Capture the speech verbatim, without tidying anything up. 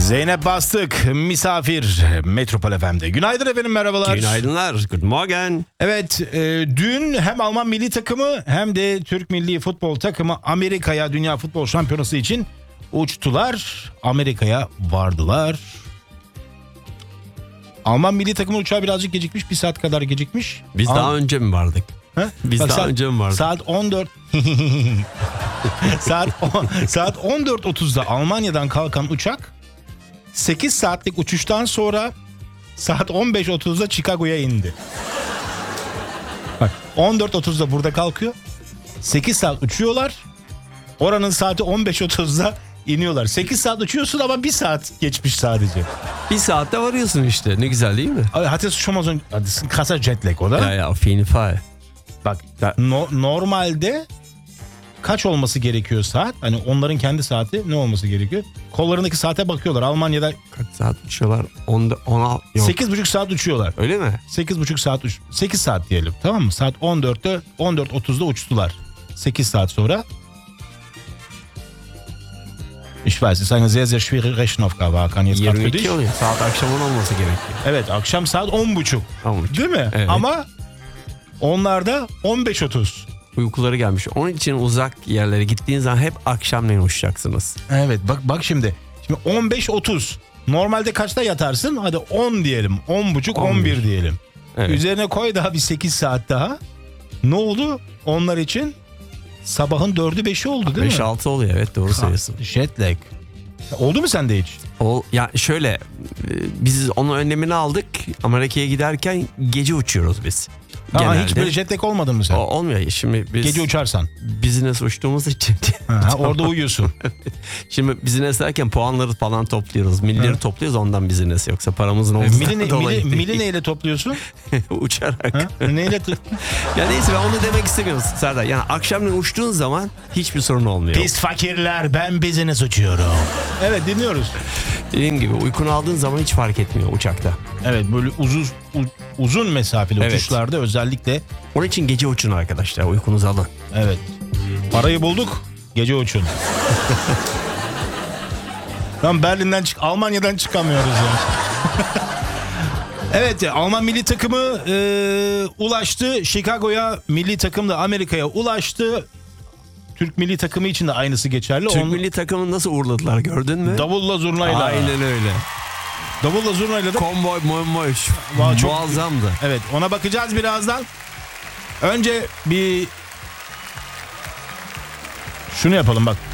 Zeynep Bastık misafir Metropol F M'de. Günaydın efendim, merhabalar. Günaydınlar. Good morning. Evet, e, dün hem Alman milli takımı hem de Türk milli futbol takımı Amerika'ya Dünya Futbol Şampiyonası için uçtular. Amerika'ya vardılar. Alman milli takımı uçağı birazcık gecikmiş, bir saat kadar gecikmiş. Biz Al- daha önce mi vardık? Ha? Biz Bak, daha saat, önce mi vardık? Saat on dört saat on, saat on dört otuzda Almanya'dan kalkan uçak sekiz saatlik uçuştan sonra saat on beş otuzda Chicago'ya indi. Bak, on dört otuzda burada kalkıyor. sekiz saat uçuyorlar. Oranın saati on beş otuzda iniyorlar. sekiz saat uçuyorsun ama bir saat geçmiş sadece. Bir saatte varıyorsun işte. Ne güzel değil mi? Hatta schon mal so ein krasser Jetlag, oder? Ya ya, auf jeden Fall. Bak, no, normalde kaç olması gerekiyor saat? Hani onların kendi saati ne olması gerekiyor? Kollarındaki saate bakıyorlar. Almanya'da Kaç saat uçuyorlar? on, on, sekiz buçuk saat uçuyorlar. Öyle mi? sekiz buçuk saat uç, sekiz saat diyelim, tamam mı? Saat on dörtte on dört otuzda uçtular. sekiz saat sonra. Ich weiß, es ist eine sehr sehr schwere Rechenaufgabe. Kann jetzt gerade für yirmi dich. iki oluyor. Saat akşamın olması gerekiyor. Evet, akşam saat on buçuk. on buçuk. Değil mi? Evet. Ama onlarda on beş otuz. Uykuları gelmiş. Onun için uzak yerlere gittiğin zaman hep akşamleyin uçacaksınız. Evet, bak bak şimdi. Şimdi on beş otuz. Normalde kaçta yatarsın? Hadi on diyelim. on buçuk on bir diyelim. Evet. Üzerine koy daha bir sekiz saat daha. Ne oldu onlar için? Sabahın dördü beşi oldu değil beş mi? altı oluyor, evet, doğru söylüyorsun. Jet lag. Oldu mu sende hiç? O, ya şöyle, e, biz onun önlemini aldık. Amerika'ya giderken gece uçuyoruz biz. Aa, hiç böyle jet lag olmadın mı sen? O, olmuyor. Şimdi biz Gece uçarsan. business uçtuğumuz için. Ha, orada uyuyorsun. Şimdi business derken puanları falan topluyoruz. Millileri Evet. topluyoruz, ondan business, yoksa paramızın E, olduğundan Mili, ne- dolayı mili, değil. mili neyle topluyorsun? Uçarak. Ha? Neyle t- Ya neyse, ben onu demek istemiyorum Serdar. Yani akşamleyin uçtuğun zaman hiçbir sorun olmuyor. Pis fakirler, ben business uçuyorum. Evet, dinliyoruz. Dediğim gibi uykunu aldığın zaman hiç fark etmiyor uçakta. Evet, böyle uzun uzun mesafeli Evet. uçuşlarda özellikle. Onun için gece uçun arkadaşlar, uykunuzu alın. Evet. Parayı bulduk. Gece uçun. Tam Berlin'den çık, Almanya'dan çıkamıyoruz ya. Evet, Alman milli takımı e, ulaştı Chicago'ya, milli takım da Amerika'ya ulaştı. Türk milli takımı için de aynısı geçerli. Türk Onun- milli takımını nasıl uğurladılar, gördün mü? Davulla zurnayla. Aynen öyle. Davulla zurnayla da. Konvoy monvoy. Vallahi çok- Muazzamdı. Evet, ona bakacağız birazdan. Önce bir şunu yapalım bak.